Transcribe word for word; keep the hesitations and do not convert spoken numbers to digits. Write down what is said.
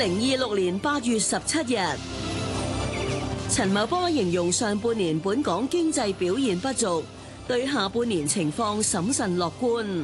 零二六年八月十七日，陳茂波形容上半年本港經濟表現不俗，對下半年情況審慎樂觀。